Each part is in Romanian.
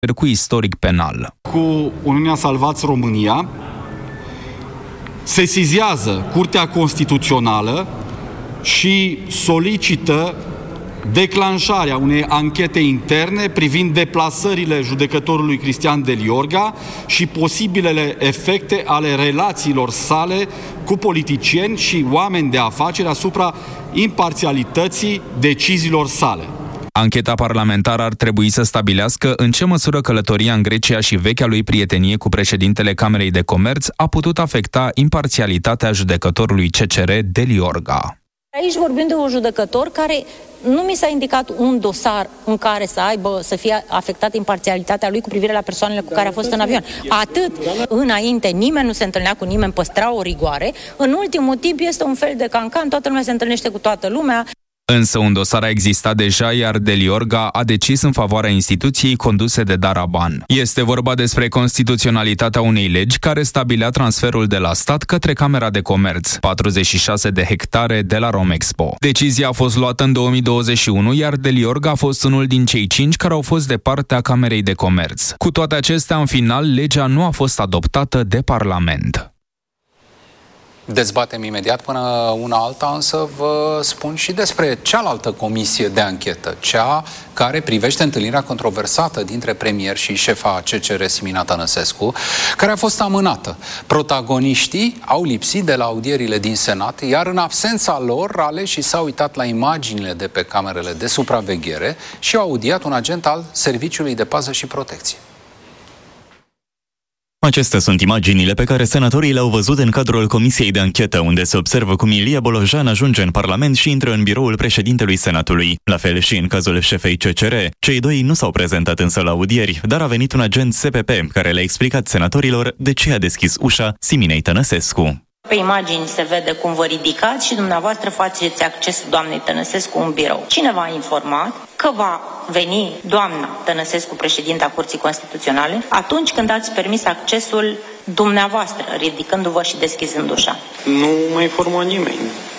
cu istoric penal. Cu Uniunea Salvați România sesizează Curtea Constituțională și solicită declanșarea unei anchete interne privind deplasările judecătorului Cristian Deliorga și posibilele efecte ale relațiilor sale cu politicieni și oameni de afaceri asupra imparțialității deciziilor sale. Ancheta parlamentară ar trebui să stabilească în ce măsură călătoria în Grecia și vechea lui prietenie cu președintele Camerei de Comerț a putut afecta imparțialitatea judecătorului CCR Deliorga. Aici vorbim de un judecător care nu mi s-a indicat un dosar în care să fie afectată imparțialitatea lui cu privire la persoanele cu care a fost în avion. Atât. Înainte nimeni nu se întâlnea cu nimeni, păstra o rigoare. În ultimul timp este un fel de cancan, toată lumea se întâlnește cu toată lumea. Însă un dosar a existat deja, iar Deliorga a decis în favoarea instituției conduse de Daraban. Este vorba despre constituționalitatea unei legi care stabilea transferul de la stat către Camera de Comerț, 46 de hectare de la Romexpo. Decizia a fost luată în 2021, iar Deliorga a fost unul din cei 5 care au fost de partea Camerei de Comerț. Cu toate acestea, în final, legea nu a fost adoptată de Parlament. Dezbatem imediat până una alta, însă vă spun și despre cealaltă comisie de anchetă, cea care privește întâlnirea controversată dintre premier și șefa CCR Simina Tănăsescu, care a fost amânată. Protagoniștii au lipsit de la audierile din Senat, iar în absența lor, aleșii s-au uitat la imaginile de pe camerele de supraveghere și au audiat un agent al Serviciului de Pază și Protecție. Acestea sunt imaginile pe care senatorii le-au văzut în cadrul Comisiei de Anchetă, unde se observă cum Ilie Bolojan ajunge în Parlament și intră în biroul președintelui Senatului. La fel și în cazul șefei CCR. Cei doi nu s-au prezentat însă la audieri, dar a venit un agent SPP care le-a explicat senatorilor de ce a deschis ușa Siminei Tănăsescu. Pe imagini se vede cum vă ridicați și dumneavoastră faceți acces doamnei Tănăsescu în birou. Cine v-a informat că va veni doamna Tănăsescu, președinta Curții Constituționale, atunci când ați permis accesul dumneavoastră, ridicându-vă și deschizând ușa? Nu m-a informat nimeni.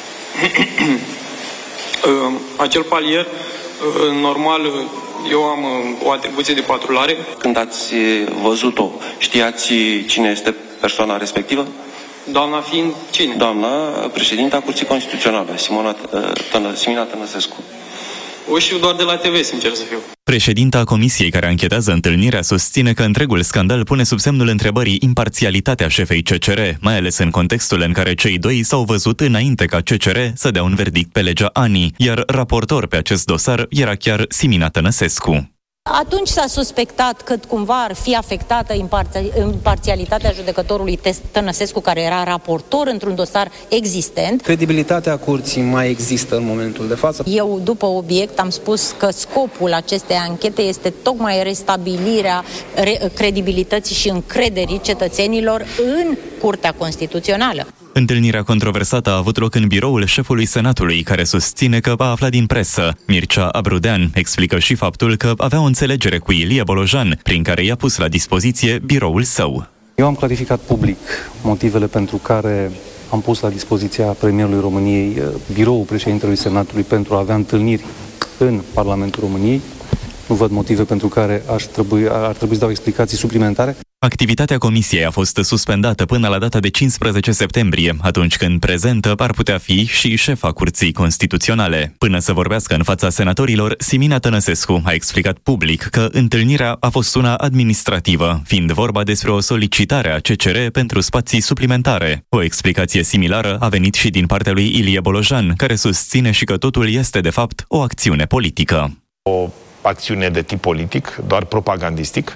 Acel palier, normal, eu am o atribuție de patrulare. Când ați văzut-o, știați cine este persoana respectivă? Doamna fiind cine? Doamna președinta Curții Constituționale, Simina Tănăsescu. O știu doar de la TV, sincer să fiu. Președinta comisiei care anchetează întâlnirea susține că întregul scandal pune sub semnul întrebării imparțialitatea șefei CCR, mai ales în contextul în care cei doi s-au văzut înainte ca CCR să dea un verdict pe legea ANI, iar raportor pe acest dosar era chiar Simina Tănăsescu. Atunci s-a suspectat că cumva ar fi afectată imparțialitatea judecătorului Tănăsescu, care era raportor într-un dosar existent. Credibilitatea curții mai există în momentul de față. Eu, după obiect, am spus că scopul acestei anchete este tocmai restabilirea credibilității și încrederii cetățenilor în Curtea Constituțională. Întâlnirea controversată a avut loc în biroul șefului Senatului, care susține că a aflat din presă. Mircea Abrudean explică și faptul că avea o înțelegere cu Ilie Bolojan, prin care i-a pus la dispoziție biroul său. Eu am clarificat public motivele pentru care am pus la dispoziția premierului României biroul președintelui Senatului pentru a avea întâlniri în Parlamentul României. Nu văd motive pentru care ar trebui să dau explicații suplimentare. Activitatea comisiei a fost suspendată până la data de 15 septembrie, atunci când prezentă ar putea fi și șefa Curții Constituționale. Până să vorbească în fața senatorilor, Simina Tănăsescu a explicat public că întâlnirea a fost una administrativă, fiind vorba despre o solicitare a CCR pentru spații suplimentare. O explicație similară a venit și din partea lui Ilie Bolojan, care susține și că totul este de fapt o acțiune politică. O acțiune de tip politic, doar propagandistic,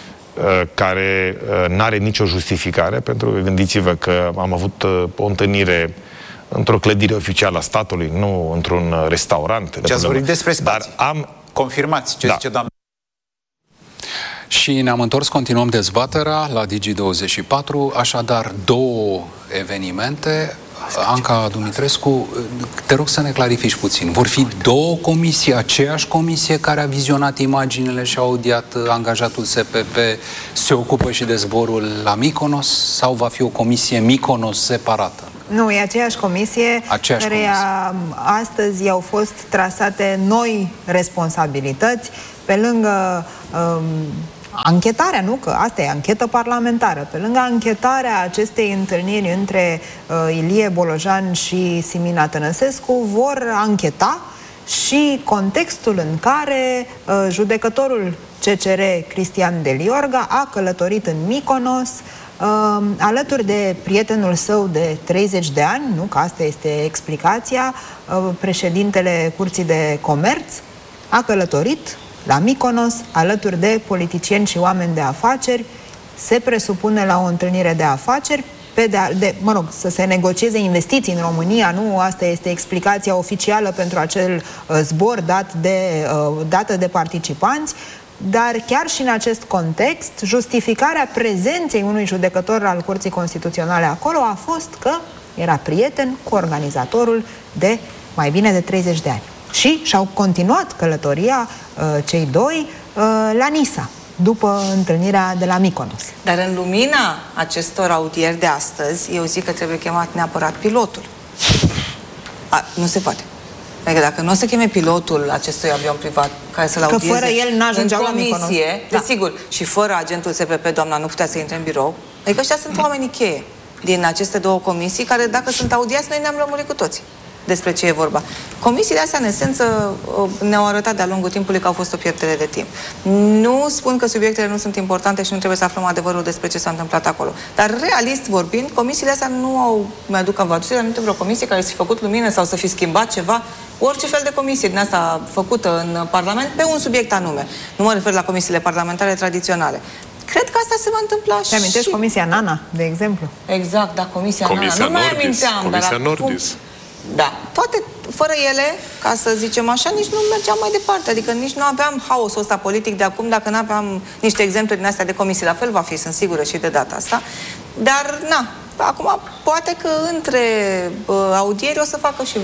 care n-are nicio justificare, pentru că gândiți-vă că am avut o întâlnire într-o clădire oficială a statului, nu într-un restaurant. Ce ați vorbit despre spații. Dar am... Confirmați ce zice doamna. Și ne-am întors, continuăm dezbaterea la Digi24, așadar două evenimente. Anca Dumitrescu, te rog să ne clarifici puțin. Vor fi două comisii, aceeași comisie care a vizionat imaginile și a audiat angajatul SPP, se ocupă și de zborul la Mykonos, sau va fi o comisie Mykonos separată? Nu, e aceeași comisie, care astăzi i-au fost trasate noi responsabilități, pe lângă anchetarea, nu? Că asta e anchetă parlamentară. Pe lângă anchetarea acestei întâlniri între Ilie Bolojan și Simina Tănăsescu, vor ancheta și contextul în care judecătorul CCR Cristian Deliorga a călătorit în Mykonos alături de prietenul său de 30 de ani, nu? Că asta este explicația, președintele Curții de Comerț a călătorit la Mykonos alături de politicieni și oameni de afaceri, se presupune la o întâlnire de afaceri, să se negocieze investiții în România, nu? Asta este explicația oficială pentru acel zbor dată de participanți, dar chiar și în acest context, justificarea prezenței unui judecător al Curții Constituționale acolo a fost că era prieten cu organizatorul de mai bine de 30 de ani. Și și-au continuat călătoria cei doi la Nisa, după întâlnirea de la Mykonos. Dar în lumina acestor audieri de astăzi, eu zic că trebuie chemat neapărat pilotul. Nu se poate. Adică dacă nu o să cheme pilotul acestui avion privat care să-l audieze, că fără el n-ajungeau la Mykonos, desigur, și fără agentul SPP, doamna nu putea să intre în birou. Adică ăștia sunt oamenii cheie din aceste două comisii care, dacă sunt audiați, noi ne-am lămurit cu toții despre ce e vorba. Comisiile astea, în esență, ne-au arătat de-a lungul timpului că au fost o pierdere de timp. Nu spun că subiectele nu sunt importante și nu trebuie să aflăm adevărul despre ce s-a întâmplat acolo. Dar, realist vorbind, comisiile astea nu au, mi-aduc în văzut, nu vreo comisie care să fi făcut lumină sau să fi schimbat ceva. Orice fel de comisie din asta făcută în Parlament pe un subiect anume. Nu mă refer la comisiile parlamentare tradiționale. Cred că asta se va întâmpla și... Te-amintești Comisia Nana, de exemplu? Exact, da, Comisia Nana. Nu mai aminteam, Comisia Nordis. Da, toate, fără ele, ca să zicem așa, nici nu mergeam mai departe. Adică nici nu aveam haosul ăsta politic de acum dacă nu aveam niște exemple din astea de comisii. La fel va fi, sunt sigură, și de data asta. Dar, acum, poate că între audieri o să facă și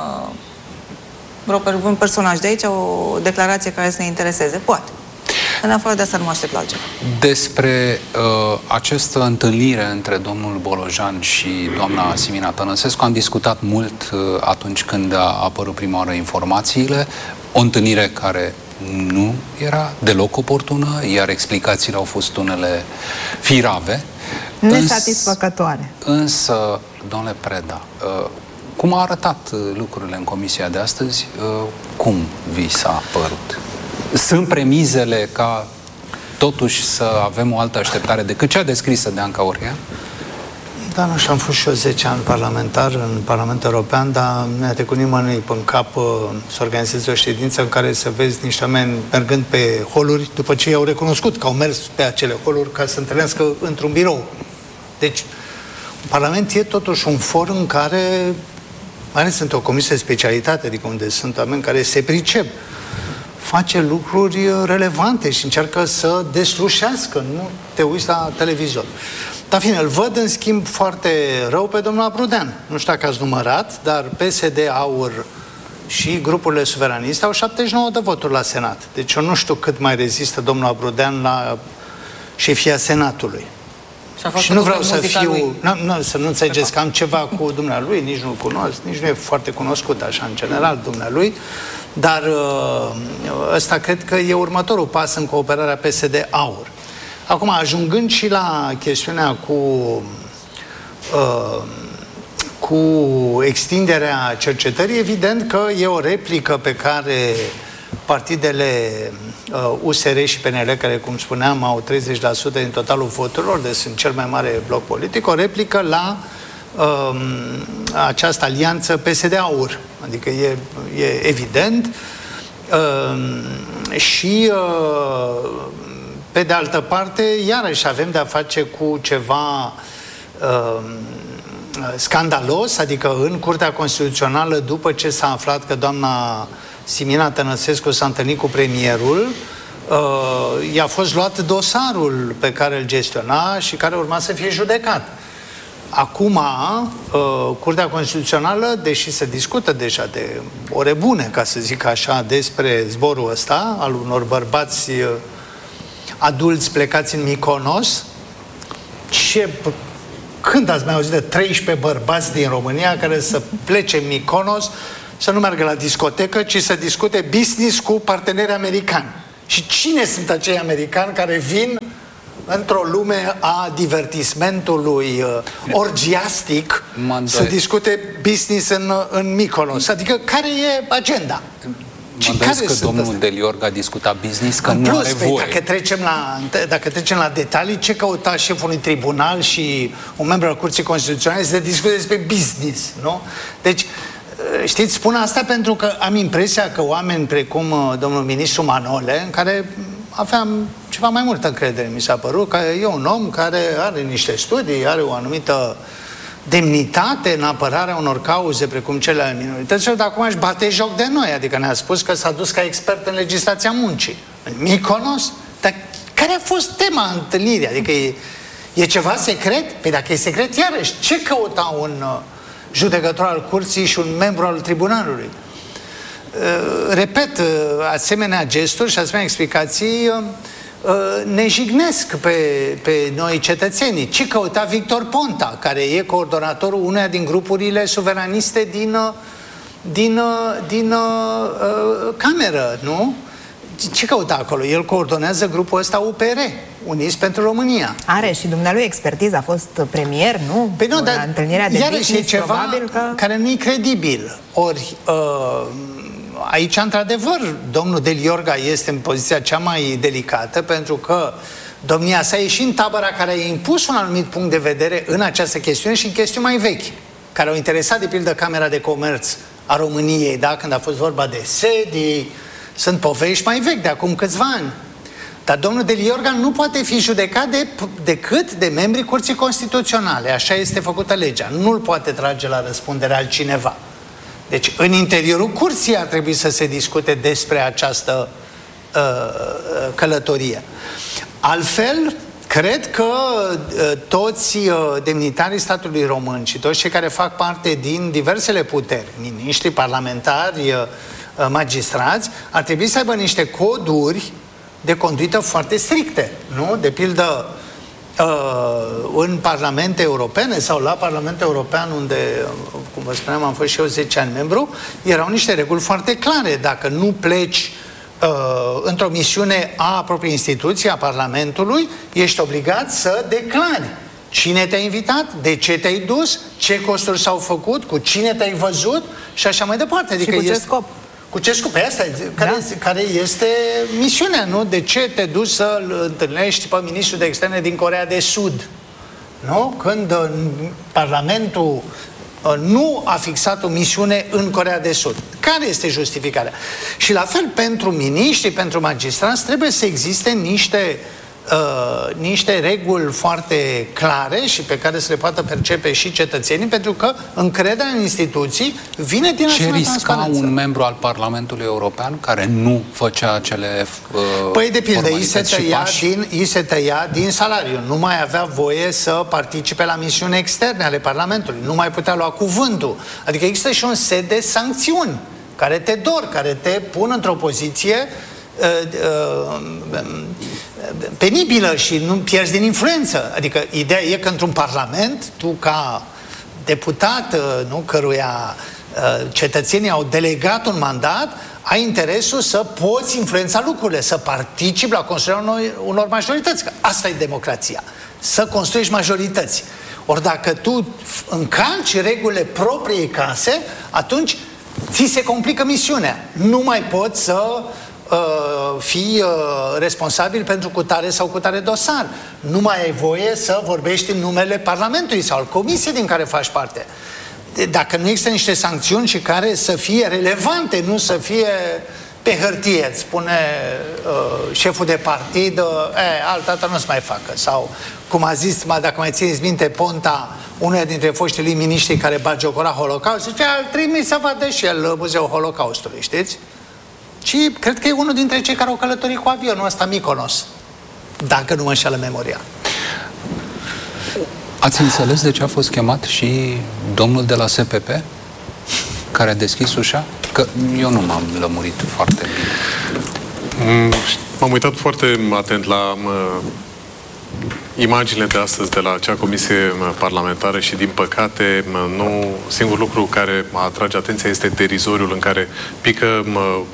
vreun personaj de aici, o declarație care să ne intereseze. Poate. În afară de asta nu mă aștept la altceva. Despre această întâlnire între domnul Bolojan și doamna Simina Tănăsescu am discutat mult atunci când a apărut prima oară informațiile. O întâlnire care nu era deloc oportună, iar explicațiile au fost unele firave. Nesatisfăcătoare. Însă, domnule Preda, cum a arătat lucrurile în comisia de astăzi? Cum vi s-a părut? Sunt premizele ca totuși să avem o altă așteptare decât cea descrisă de Anca Orhea? Da, nu știu, am fost și eu 10 ani parlamentar în Parlamentul European, dar mi-a trecut nimănui pe cap să organizeze o ședință în care să vezi niște oameni mergând pe holuri după ce i-au recunoscut că au mers pe acele holuri ca să întâlnească într-un birou. Deci, un Parlament e totuși un for în care, mai ales într-o comisie de specialitate, adică unde sunt oameni care se pricep, face lucruri relevante și încearcă să deslușească, nu te uiți la televizor. Dar fine, îl văd în schimb foarte rău pe domnul Abrudean. Nu știu dacă ați numărat, dar PSD, AUR și grupurile suveraniste au 79 de voturi la Senat. Deci eu nu știu cât mai rezistă domnul Abrudean la șefia Senatului. Și nu vreau să fiu... să nu înțelegeți că am ceva cu dumnealui, nici nu-l cunosc, nici nu e foarte cunoscut așa în general dumnealui, dar ăsta cred că e următorul pas în cooperarea PSD-AUR. Acum, ajungând și la chestiunea cu extinderea cercetării, evident că e o replică pe care partidele USR și PNL, care, cum spuneam, au 30% din totalul voturilor, deci sunt cel mai mare bloc politic, o replică la această alianță PSD-AUR. Adică e evident. Și pe de altă parte, iarăși avem de-a face cu ceva scandalos, adică în Curtea Constituțională, după ce s-a aflat că doamna Simina Tănăsescu s-a întâlnit cu premierul, i-a fost luat dosarul pe care îl gestiona și care urma să fie judecat. Acum, Curtea Constituțională, deși se discută deja de ore bune, ca să zic așa, despre zborul ăsta al unor bărbați adulți plecați în Mykonos, când ați mai auzit de 13 bărbați din România care să plece în Mykonos, să nu meargă la discotecă, ci să discute business cu parteneri americani? Și cine sunt acei americani care vin într-o lume a divertismentului orgiastic să discute business în Mykonos? Adică care e agenda? Mă îndoiesc că domnul Deliorga a discutat business, că nu are voie. Dacă trecem la detalii, ce căuta șeful unui tribunal și un membru al Curții Constituționale să discute despre business, nu? Deci, știți, spun asta pentru că am impresia că oameni precum domnul ministru Manole, în care aveam ceva mai multă încredere, mi s-a părut, că e un om care are niște studii, are o anumită demnitate în apărarea unor cauze precum cele ale minorităților, dar acum își bate joc de noi, adică ne-a spus că s-a dus ca expert în legislația muncii. În Mykonos? Dar care a fost tema întâlnirii? Adică e ceva secret? Păi dacă e secret, iarăși, ce căuta un judecător al curții și un membru al tribunalului? Repet, asemenea gesturi și asemenea explicații ne jignesc pe noi cetățenii. Ce căuta Victor Ponta, care e coordonatorul uneia din grupurile suveraniste din cameră, nu? Ce căuta acolo? El coordonează grupul ăsta UPR, Uniți pentru România. Are și dumnealui expertiză, a fost premier, nu? Păi nu, dar întâlnirea de business, e ceva probabil că... care nu e credibil. Ori aici, într-adevăr, domnul Deliorga este în poziția cea mai delicată, pentru că domnia sa e și în tabăra care a impus un anumit punct de vedere în această chestiune și în chestiuni mai vechi, care au interesat, de pildă, Camera de Comerț a României, da? Când a fost vorba de sedii, sunt povești mai vechi, de acum câțiva ani. Dar domnul Deliorga nu poate fi judecat decât de membrii Curții Constituționale. Așa este făcută legea. Nu-l poate trage la răspundere altcineva. Deci, în interiorul curții ar trebui să se discute despre această călătorie. Altfel, cred că toți demnitarii statului român și toți cei care fac parte din diversele puteri, miniștri, parlamentari, magistrați, ar trebui să aibă niște coduri de conduită foarte stricte, nu? De pildă, în parlamente europene sau la Parlamentul European, unde, cum vă spuneam, am fost și eu 10 ani membru, erau niște reguli foarte clare. Dacă nu pleci într-o misiune a propriei instituții, a Parlamentului, ești obligat să declari cine te-a invitat, de ce te-ai dus, ce costuri s-au făcut, cu cine te-ai văzut și așa mai departe. Adică și cu ce scop? Cu ce scop? Pe asta, care este misiunea, nu? De ce te duci să-l întâlnești pe ministrul de externe din Coreea de Sud? Nu? Când Parlamentul nu a fixat o misiune în Coreea de Sud. Care este justificarea? Și la fel, pentru miniștri, pentru magistrați, trebuie să existe niște reguli foarte clare și pe care să le poată percepe și cetățenii, pentru că încrederea în instituții vine din asemenea transparență. Ce risca un membru al Parlamentului European care nu făcea acele păi, de pildă, îi se tăia din salariu. Nu mai avea voie să participe la misiuni externe ale Parlamentului. Nu mai putea lua cuvântul. Adică există și un set de sancțiuni care te dor, care te pun într-o poziție penibilă și nu pierzi din influență. Adică ideea e că într-un parlament, tu ca deputat, nu, căruia cetățenii au delegat un mandat, ai interesul să poți influența lucrurile, să participi la construirea unor majorități. Că asta e democrația. Să construiești majorități. Ori dacă tu încalci regulile propriei case, atunci ți se complică misiunea. Nu mai poți să fii responsabil pentru cutare sau cutare dosar. Nu mai ai voie să vorbești în numele Parlamentului sau al comisiei din care faci parte. Dacă nu există niște sancțiuni și care să fie relevante, nu să fie pe hârtie, îți spune șeful de partid, altădată nu se mai facă. Sau, cum a zis, dacă mai țineți minte, Ponta, unul dintre foștii lui miniștri care bagiocora Holocaust, zicea, îl trimis să vadă și el Muzeul Holocaustului, știți? Și cred că e unul dintre cei care au călătorit cu avionul ăsta Mykonos, dacă nu mă înșeală memoria. Ați înțeles de ce a fost chemat și domnul de la SPP, care a deschis ușa? Că eu nu m-am lămurit foarte bine. M-am uitat foarte atent la imaginile de astăzi de la acea comisie parlamentară și, din păcate, singurul lucru care mă atrage atenția este derizoriul în care pică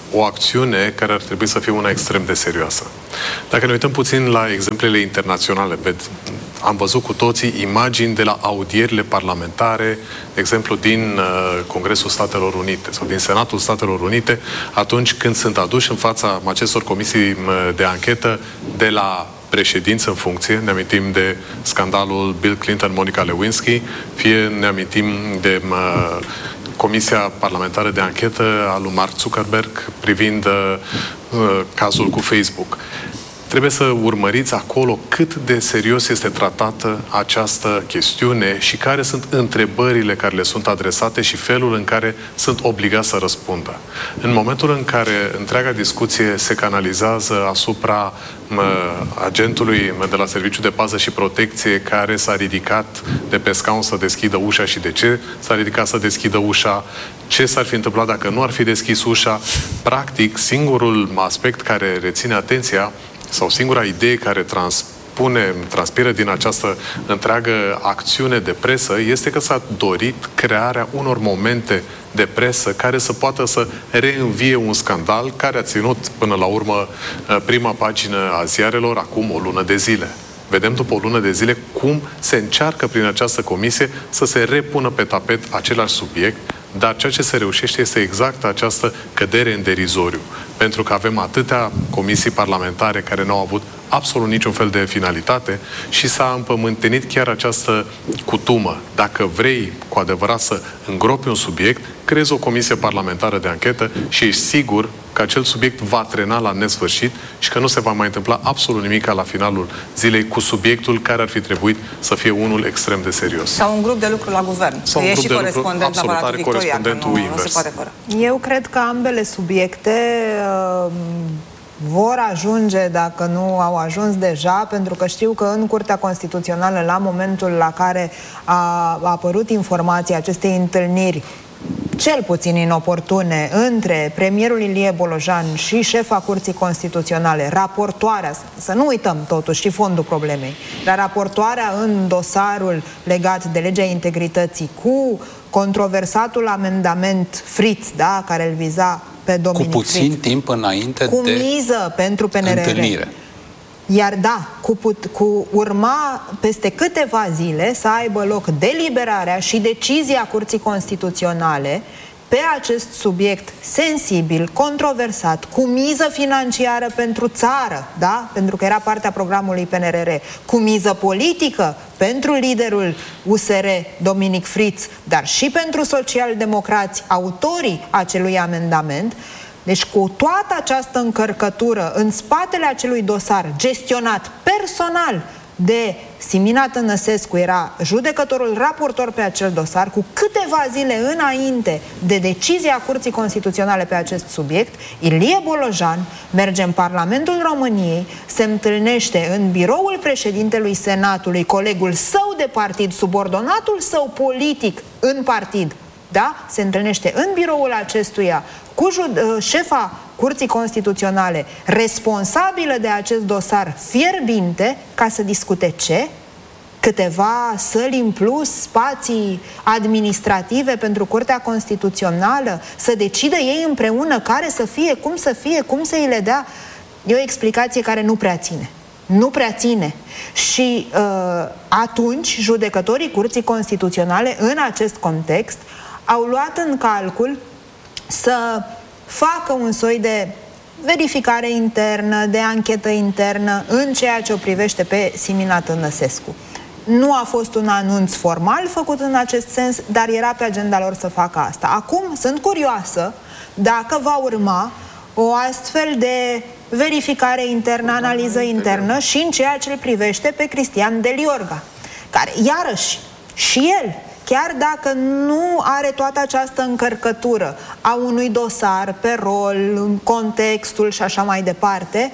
o acțiune care ar trebui să fie una extrem de serioasă. Dacă ne uităm puțin la exemplele internaționale, am văzut cu toții imagini de la audierile parlamentare, de exemplu din Congresul Statelor Unite sau din Senatul Statelor Unite, atunci când sunt aduși în fața acestor comisii de anchetă de la președinți în funcție, ne amintim de scandalul Bill Clinton, Monica Lewinsky, fie ne amintim de Comisia Parlamentară de Anchetă a lui Mark Zuckerberg privind cazul cu Facebook. Trebuie să urmăriți acolo cât de serios este tratată această chestiune și care sunt întrebările care le sunt adresate și felul în care sunt obligați să răspundă. În momentul în care întreaga discuție se canalizează asupra agentului de la Serviciul de Pază și Protecție care s-a ridicat de pe scaun să deschidă ușa și de ce s-a ridicat să deschidă ușa, ce s-ar fi întâmplat dacă nu ar fi deschis ușa, practic singurul aspect care reține atenția sau singura idee care transpiră din această întreagă acțiune de presă este că s-a dorit crearea unor momente de presă care să poată să reînvie un scandal care a ținut până la urmă prima pagină a ziarelor acum o lună de zile. Vedem după o lună de zile cum se încearcă prin această comisie să se repună pe tapet același subiect, dar ceea ce se reușește este exact această cădere în derizoriu. Pentru că avem atâtea comisii parlamentare care nu au avut absolut niciun fel de finalitate și s-a împământenit chiar această cutumă. Dacă vrei cu adevărat să îngropi un subiect, creezi o comisie parlamentară de anchetă și ești sigur că acel subiect va trena la nesfârșit și că nu se va mai întâmpla absolut nimic la finalul zilei cu subiectul care ar fi trebuit să fie unul extrem de serios. Sau un grup de lucru la guvern. Sau un grup de lucru, absolut, are corespondentul invers. Nu se poate fără. Eu cred că ambele subiecte vor ajunge, dacă nu au ajuns deja, pentru că știu că în Curtea Constituțională, la momentul la care a apărut informația acestei întâlniri cel puțin inoportune între premierul Ilie Bolojan și șefa Curții Constituționale, raportoarea, să nu uităm totuși și fondul problemei, dar raportoarea în dosarul legat de legea integrității cu controversatul amendament Fritz, da, care îl viza pe Dominic Fritz. Cu puțin timp înainte cu miză pentru PNRR. Întâlnire. Iar da, cu urma peste câteva zile să aibă loc deliberarea și decizia Curții Constituționale pe acest subiect sensibil, controversat, cu miză financiară pentru țară, da? Pentru că era partea programului PNRR, cu miză politică pentru liderul USR, Dominic Fritz, dar și pentru socialdemocrați, autorii acelui amendament. Deci cu toată această încărcătură în spatele acelui dosar gestionat personal de Simina Tănăsescu, era judecătorul raportor pe acel dosar, cu câteva zile înainte de decizia Curții Constituționale pe acest subiect, Ilie Bolojan merge în Parlamentul României, se întâlnește în biroul președintelui Senatului, colegul său de partid, subordonatul său politic în partid, da? Se întâlnește în biroul acestuia cu șefa Curții Constituționale, responsabilă de acest dosar fierbinte, ca să discute ce? Câteva săli în plus, spații administrative pentru Curtea Constituțională, să decidă ei împreună care să fie, cum să îi le dea. E o explicație care nu prea ține. Nu prea ține. Și atunci judecătorii Curții Constituționale în acest context au luat în calcul să facă un soi de verificare internă, de anchetă internă în ceea ce o privește pe Simina Tănăsescu. Nu a fost un anunț formal făcut în acest sens, dar era pe agenda lor să facă asta. Acum sunt curioasă dacă va urma o astfel de verificare internă, analiză internă și în ceea ce îl privește pe Cristian Deliorga, care, iarăși, și el, chiar dacă nu are toată această încărcătură a unui dosar pe rol, contextul și așa mai departe,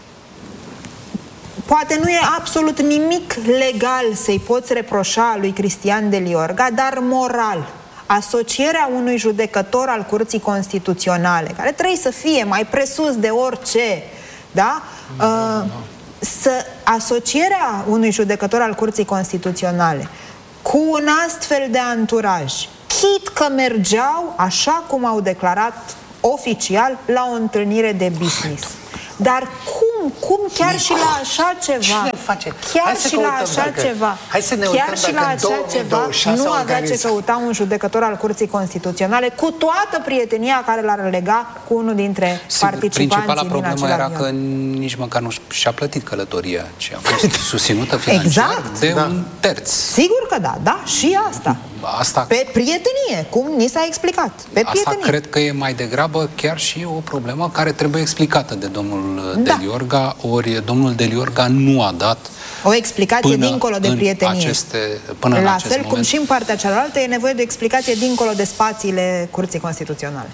poate nu e absolut nimic legal să-i poți reproșa lui Cristian Deliorga, dar moral, asocierea unui judecător al Curții Constituționale, care trebuie să fie mai presus de orice, da? Asocierea unui judecător al Curții Constituționale cu un astfel de anturaj, chit că mergeau, așa cum au declarat oficial la o întâlnire de business. Dar cum chiar și la așa ceva? Chiar și la așa ceva. Chiar și la așa ceva nu avea ce căuta un judecător al Curții Constituționale cu toată prietenia care l-ar lega cu unul dintre participanții din acel avion. Principala problemă era că nici măcar nu și-a plătit călătoria, ci a fost susținută financiar de un terț. Sigur că da, și asta. Pe prietenie, cum ni s-a explicat. Pe prietenie. Asta cred că e mai degrabă chiar și o problemă care trebuie explicată de domnul Deliorga, ori domnul Deliorga nu a dat o explicație dincolo de prietenie. La fel cum și în partea cealaltă e nevoie de o explicație dincolo de spațiile Curții Constituționale.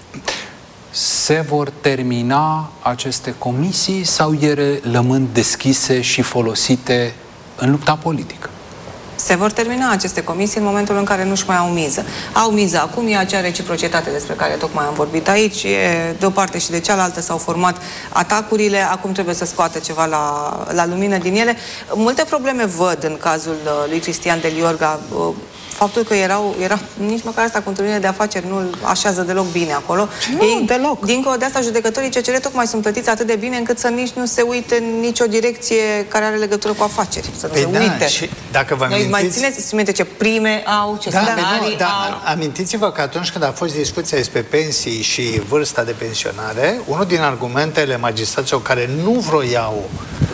Se vor termina aceste comisii sau ele rămân deschise și folosite în lupta politică? Se vor termina aceste comisii în momentul în care nu-și mai au miză. Au miză acum, e acea reciprocitate despre care tocmai am vorbit aici, de o parte și de cealaltă s-au format atacurile, acum trebuie să scoată ceva la lumină din ele. Multe probleme văd în cazul lui Cristian Deliorga. Faptul că erau nici măcar asta cu întâlnirile de afaceri nu așează deloc bine acolo. Deloc. Dincolo de asta, judecătorii CCR tocmai sunt plătiți atât de bine încât să nici nu se uite în nicio direcție care are legătură cu afaceri. Să nu se uite. Și dacă vă amintiți... Mai țineți minte ce prime au, ce salarii au. Amintiți-vă că atunci când a fost discuția despre pensii și vârsta de pensionare, unul din argumentele magistraților care nu vroiau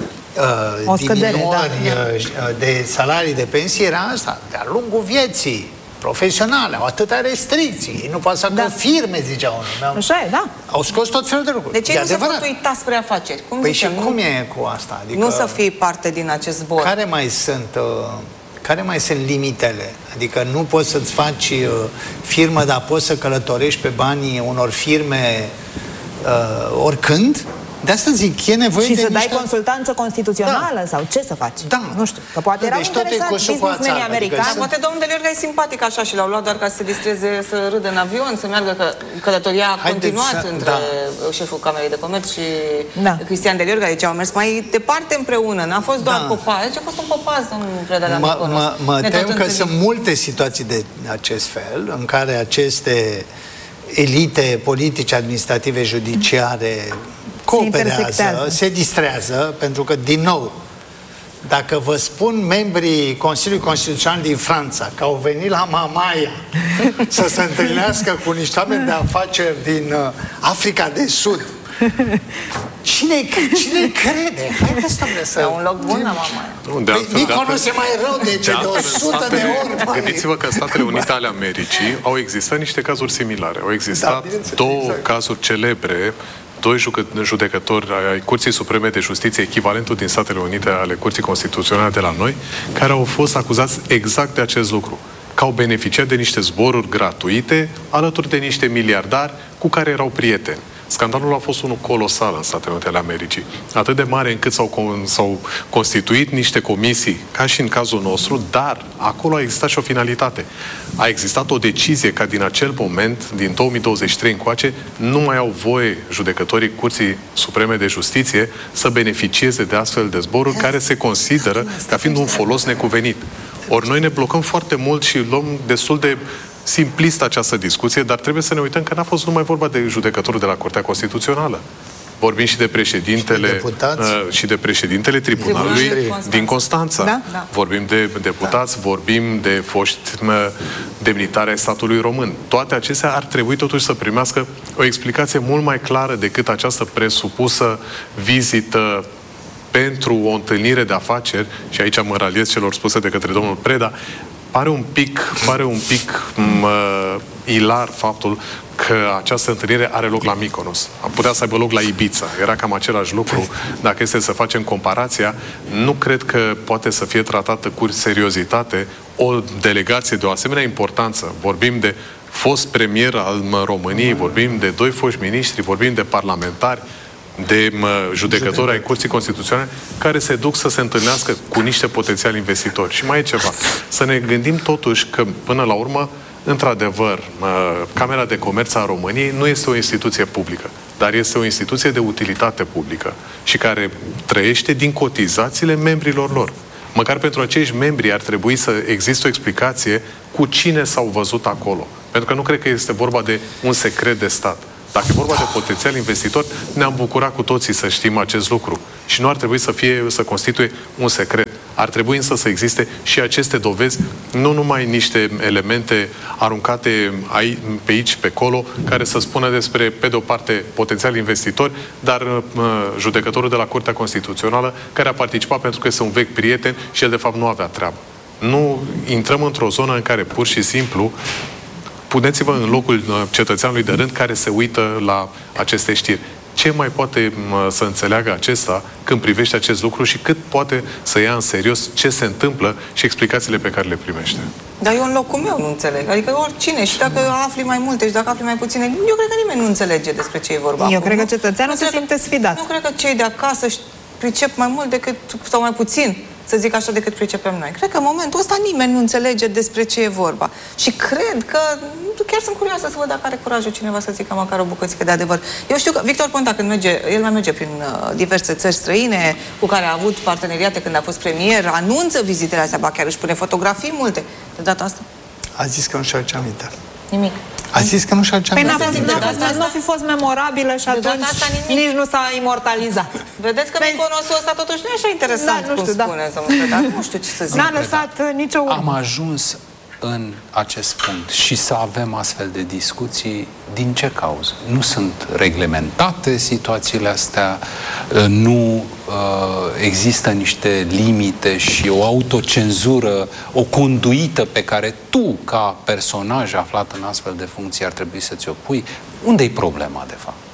diminuări de salarii de pensii era asta. De-a lungul vieții profesionale, au atâtea restricții. Nu poate să confirme, zicea unul. Așa e, da. Au scos tot felul de lucruri. De ce nu se pot uita spre afaceri? Păi și cum e cu asta? Adică, nu să fii parte din acest zbor. Care mai sunt limitele? Adică nu poți să-ți faci firmă, dar poți să călătorești pe banii unor firme oricând? De asta zic, e nevoie și să dai consultanță constituțională sau ce să faci? Nu știu, că poate erau interesați businessmenii americani. Poate domnul Deliorga e simpatic așa și l-au luat doar ca să se distreze, să râdă în avion, să meargă, că călătoria a continuat între șeful Camerei de Comerț și Cristian Deliorga. Deci au mers mai departe împreună, n-a fost doar popaz. Deci a fost un popaz, domnul Preda, la Mykonos. Mă tem că sunt multe situații de acest fel, în care aceste elite politice, administrative, judiciare cooperează, se distrează, pentru că, din nou, dacă vă spun membrii Consiliului Constituțional din Franța că au venit la Mamaia să se întâlnească cu niște oameni de afaceri din Africa de Sud, cine crede? Haideți, dom'le, să... E un loc bun la Mamaia. Mykonos e mai rău de 100 de ori. Gândiți-vă că în Statele Unite ale Americii au existat niște cazuri similare. Au existat două cazuri celebre, doi judecători ai Curții Supreme de Justiție, echivalentul din Statele Unite ale Curții Constituționale de la noi, care au fost acuzați exact de acest lucru, că au beneficiat de niște zboruri gratuite alături de niște miliardari cu care erau prieteni. Scandalul a fost unul colosal în Statele Unite ale Americii, atât de mare încât s-au constituit niște comisii, ca și în cazul nostru, dar acolo a existat și o finalitate. A existat o decizie ca din acel moment, din 2023 încoace, nu mai au voie judecătorii Curții Supreme de Justiție să beneficieze de astfel de zboruri care se consideră ca fiind un folos necuvenit. Ori noi ne blocăm foarte mult și luăm destul de simplist această discuție, dar trebuie să ne uităm că n-a fost numai vorba de judecătorul de la Curtea Constituțională. Vorbim și de președintele Tribunalului din Constanța. Da? Vorbim de deputați, vorbim de foști demnitari ai statului român. Toate acestea ar trebui totuși să primească o explicație mult mai clară decât această presupusă vizită pentru o întâlnire de afaceri, și aici mă raliez celor spuse de către domnul Preda. Pare un pic ilar faptul că această întâlnire are loc la Mykonos. Am putea să aibă loc la Ibiza. Era cam același lucru. Dacă este să facem comparația, nu cred că poate să fie tratată cu seriozitate o delegație de o asemenea importanță. Vorbim de fost premier al României, vorbim de doi foști miniștri, vorbim de parlamentari, de judecători ai Curții Constituționale care se duc să se întâlnească cu niște potențiali investitori. Și mai e ceva. Să ne gândim totuși că, până la urmă, într-adevăr, Camera de Comerț a României nu este o instituție publică, dar este o instituție de utilitate publică și care trăiește din cotizațiile membrilor lor. Măcar pentru acești membri ar trebui să existe o explicație cu cine s-au văzut acolo. Pentru că nu cred că este vorba de un secret de stat. Dacă e vorba de potențial investitor, ne-am bucurat cu toții să știm acest lucru. Și nu ar trebui să constituie un secret. Ar trebui însă să existe și aceste dovezi, nu numai niște elemente aruncate pe aici, pe acolo, care să spună despre, pe de o parte, potențial investitori, dar judecătorul de la Curtea Constituțională, care a participat pentru că este un vechi prieten și el, de fapt, nu avea treabă. Nu intrăm într-o zonă în care, pur și simplu, puneți-vă în locul cetățeanului de rând care se uită la aceste știri. Ce mai poate să înțeleagă acesta când privește acest lucru și cât poate să ia în serios ce se întâmplă și explicațiile pe care le primește? Dar eu în locul meu nu înțeleg. Adică oricine, și dacă afli mai multe și dacă afli mai puține, eu cred că nimeni nu înțelege despre ce e vorba. Eu cred că cetățeanul se simte sfidat. Nu cred că cei de acasă pricep mai mult decât, sau mai puțin, să zic așa, decât pricepem noi. Cred că în momentul ăsta nimeni nu înțelege despre ce e vorba. Și cred că, chiar sunt curioasă să văd dacă are curajul cineva să zică măcar o bucățică de adevăr. Eu știu că Victor Ponta, când el mai merge prin diverse țări străine, cu care a avut parteneriate când a fost premier, anunță vizitele astea, ba chiar își pune fotografii multe. De data asta? A zis că nu și-a ce aminte. Nimic. A zis că nu și-a ce aminte. Păi n-a fi fost memorabilă și atunci nici nu s-a imortalizat. Vedeți că Mykonosul ăsta totuși nu e așa interesant, cum spune, dar nu știu ce să zic. N-a lăsat nicio urmă. Am ajuns în acest punct și să avem astfel de discuții din ce cauză? Nu sunt reglementate situațiile astea, nu există niște limite și o autocenzură, o conduită pe care tu, ca personaj aflat în astfel de funcție, ar trebui să ți-o pui. Unde-i problema, de fapt?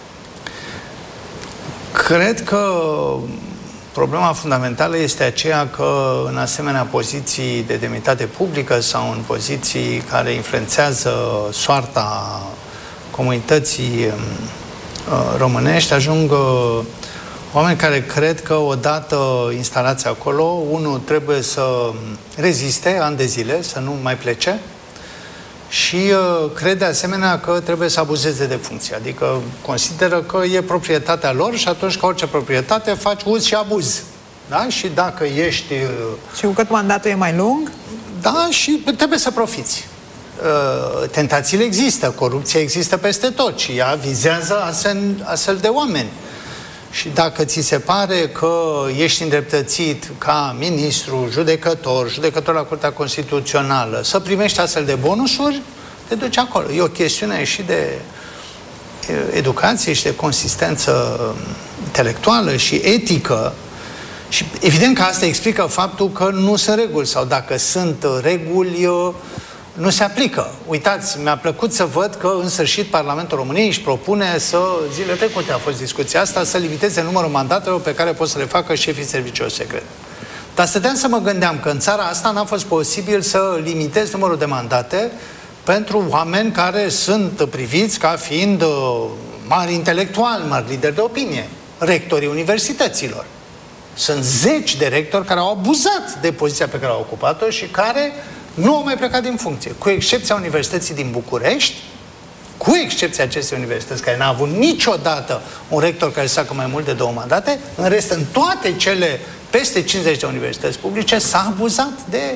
Cred că problema fundamentală este aceea că în asemenea poziții de demnitate publică sau în poziții care influențează soarta comunității românești, ajung oameni care cred că odată instalați acolo, unul trebuie să reziste ani de zile, să nu mai plece, și cred de asemenea că trebuie să abuzeze de funcție. Adică consideră că e proprietatea lor și atunci, ca orice proprietate, faci uz și abuz. Da? Și dacă ești... Și cu cât mandatul e mai lung? Da, și trebuie să profiți. Tentațiile există, corupția există peste tot și ea vizează astfel de oameni. Și dacă ți se pare că ești îndreptățit ca ministru, judecător la Curtea Constituțională, să primești astfel de bonusuri, te duci acolo. E o chestiune și de educație și de consistență intelectuală și etică. Și evident că asta explică faptul că nu sunt reguli, sau dacă sunt reguli, nu se aplică. Uitați, mi-a plăcut să văd că în sfârșit Parlamentul României își propune zilele trecute a fost discuția asta, să limiteze numărul mandatelor pe care pot să le facă șefii serviciilor secrete. Dar stăteam să mă gândeam că în țara asta n-a fost posibil să limitez numărul de mandate pentru oameni care sunt priviți ca fiind mari intelectuali, mari lideri de opinie, rectorii universităților. Sunt zeci de rectori care au abuzat de poziția pe care au ocupat-o și care nu au mai plecat din funcție, cu excepția Universității din București, cu excepția acestei universități, care n-a avut niciodată un rector care să facă mai mult de 2 mandate, în rest, în toate cele peste 50 de universități publice s-a abuzat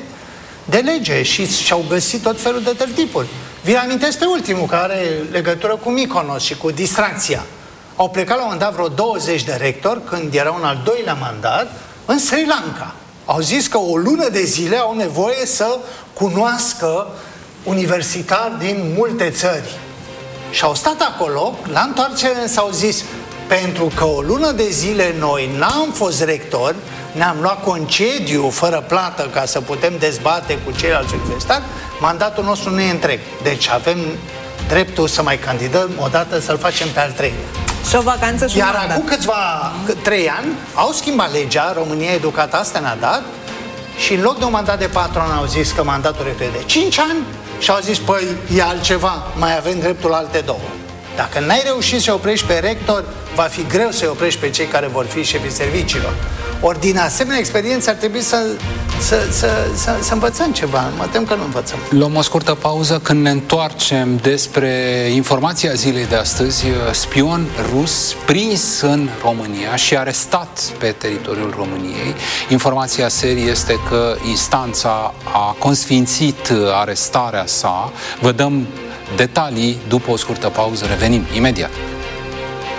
de lege și și-au găsit tot felul de târtipuri. Vi-l amintesc pe ultimul, care are legătură cu Mykonos și cu distracția. Au plecat la un moment dat vreo 20 de rectori, când era un al 2-lea mandat, în Sri Lanka. Au zis că o lună de zile au nevoie să cunoască universitari din multe țări. Și au stat acolo, la întoarcere s-au zis, pentru că o lună de zile noi n-am fost rectori, ne-am luat concediu fără plată ca să putem dezbate cu ceilalți universitari, mandatul nostru nu e întreg. Deci avem dreptul să mai candidăm odată, să-l facem pe al 3-lea. Și o vacanță și iar acum 3 ani au schimbat legea, România Educată asta ne-a dat, și în loc de un mandat de 4 ani au zis că mandatul rector e de 5 ani și au zis, păi, e altceva, mai avem dreptul la alte 2. Dacă n-ai reușit să oprești pe rector, va fi greu să-i oprești pe cei care vor fi șefii serviciilor. Ori din asemenea experiență ar trebui să învățăm ceva. Mă tem că nu învățăm. Luăm o scurtă pauză. Când ne întoarcem despre informația zilei de astăzi, spion rus prins în România și arestat pe teritoriul României. Informația serie este că instanța a consfințit arestarea sa. Vă dăm detalii după o scurtă pauză. Revenim imediat.